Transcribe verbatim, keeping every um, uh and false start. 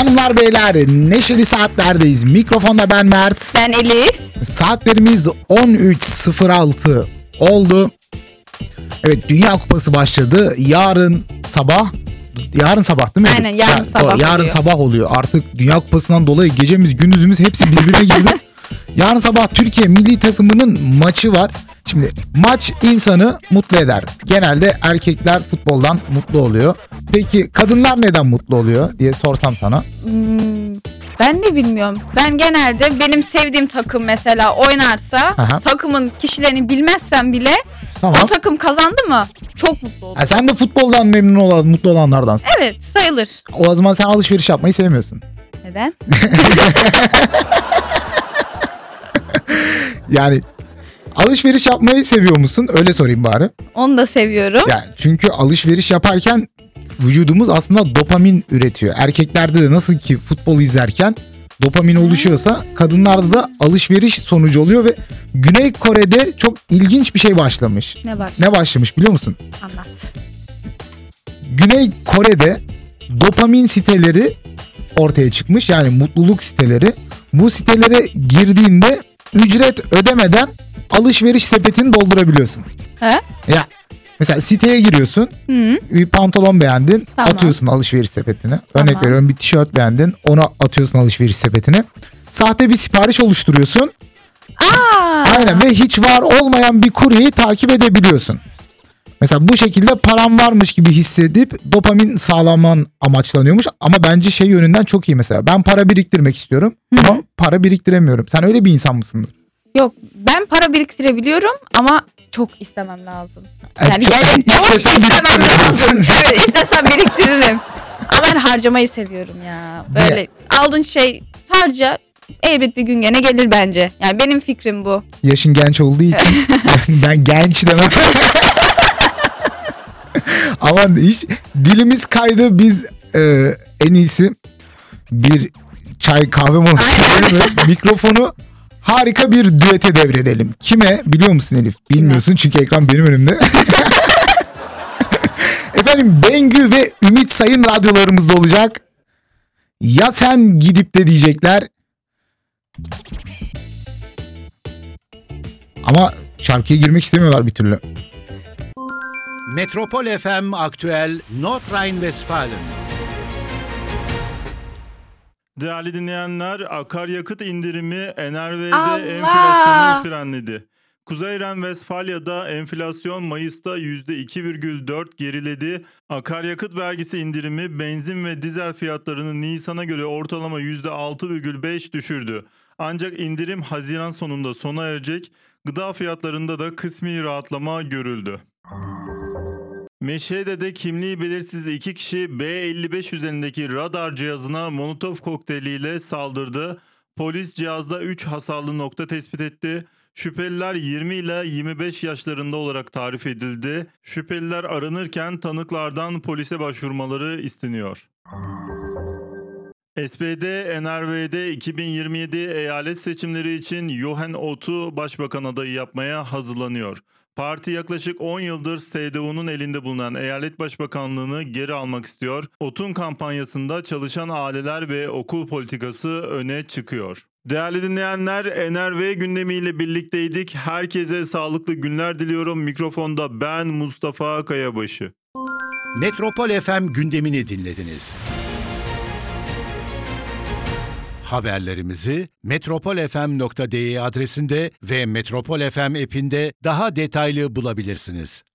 Hanımlar beyler, neşeli saatlerdeyiz. Mikrofonda ben Mert. Ben Elif. Saatlerimiz on üç sıfır altı oldu. Evet, Dünya Kupası başladı. Yarın sabah Yarın sabah değil mi? Aynen, yarın yani, sabah Yarın oluyor. sabah oluyor. Artık Dünya Kupası'ndan dolayı gecemiz gündüzümüz hepsi birbirine girdi. Yarın sabah Türkiye milli takımının maçı var. Şimdi maç insanı mutlu eder. Genelde erkekler futboldan mutlu oluyor. Peki kadınlar neden mutlu oluyor diye sorsam sana. Hmm, ben de bilmiyorum. Ben genelde benim sevdiğim takım mesela oynarsa, Aha. takımın kişilerini bilmezsem bile Tamam. o takım kazandı mı çok mutlu olurum. Ha, sen de futboldan memnun olan, mutlu olanlardansın. Evet, sayılır. O zaman sen alışveriş yapmayı sevmiyorsun. Neden? Yani alışveriş yapmayı seviyor musun? Öyle sorayım bari. Onu da seviyorum. Yani çünkü alışveriş yaparken vücudumuz aslında dopamin üretiyor. Erkeklerde de nasıl ki futbol izlerken dopamin oluşuyorsa kadınlarda da alışveriş sonucu oluyor ve Güney Kore'de çok ilginç bir şey başlamış. Ne var? Ne başlamış biliyor musun? Anlat. Güney Kore'de dopamin siteleri ortaya çıkmış. Yani mutluluk siteleri. Bu sitelere girdiğinde ücret ödemeden alışveriş sepetini doldurabiliyorsun. He? Ya mesela siteye giriyorsun. Hı. Bir pantolon beğendin, Tamam. atıyorsun alışveriş sepetine. Örnek Tamam. veriyorum, bir tişört beğendin, onu atıyorsun alışveriş sepetine. Sahte bir sipariş oluşturuyorsun. Aa! Aynen, ve hiç var olmayan bir kuryeyi takip edebiliyorsun. Mesela bu şekilde param varmış gibi hissedip dopamin sağlaman amaçlanıyormuş. Ama bence şey yönünden çok iyi mesela. Ben para biriktirmek istiyorum Hı. ama para biriktiremiyorum. Sen öyle bir insan mısındır? Yok, ben para biriktirebiliyorum ama çok istemem lazım. Yani Yani çok- gerçekten çok istesen istemem lazım. biriktiririm. Evet, istesem biriktiririm. Ama ben harcamayı seviyorum ya. Böyle aldığın şey harca, elbet bir gün gene gelir bence. Yani benim fikrim bu. Yaşın genç olduğu için ben genç demem. Aman hiç dilimiz kaydı, biz e, en iyisi bir çay kahve molası verelim ve mikrofonu harika bir düete devredelim. Kime biliyor musun Elif? Bilmiyorsun çünkü ekran benim önümde. Efendim, Bengü ve Ümit Sayın radyolarımızda olacak. Ya sen gidip de diyecekler. Ama şarkıya girmek istemiyorlar bir türlü. Metropol F M Aktüel Nordrhein-Westfalen. Değerli dinleyenler, akaryakıt indirimi N R V'de Allah! enflasyonu frenledi. Kuzey Ren-Vestfalya'da enflasyon Mayıs'ta yüzde iki virgül dört geriledi. Akaryakıt vergisi indirimi benzin ve dizel fiyatlarını Nisan'a göre ortalama yüzde altı virgül beş düşürdü. Ancak indirim Haziran sonunda sona erecek. Gıda fiyatlarında da kısmi rahatlama görüldü. Meşhede'de kimliği belirsiz iki kişi B elli beş üzerindeki radar cihazına Molotov kokteyliyle saldırdı. Polis cihazda üç hasarlı nokta tespit etti. Şüpheliler yirmi ile yirmi beş yaşlarında olarak tarif edildi. Şüpheliler aranırken tanıklardan polise başvurmaları isteniyor. S P D N R V'de iki bin yirmi yedi eyalet seçimleri için Johan Ot'u başbakan adayı yapmaya hazırlanıyor. Parti yaklaşık on yıldır S D U'nun elinde bulunan eyalet başbakanlığını geri almak istiyor. Ot'un kampanyasında çalışan aileler ve okul politikası öne çıkıyor. Değerli dinleyenler, N R V gündemiyle birlikteydik. Herkese sağlıklı günler diliyorum. Mikrofonda ben Mustafa Kayabaşı. Metropol F M gündemini dinlediniz. Haberlerimizi metropol f m nokta d e adresinde ve Metropol F M app'inde daha detaylı bulabilirsiniz.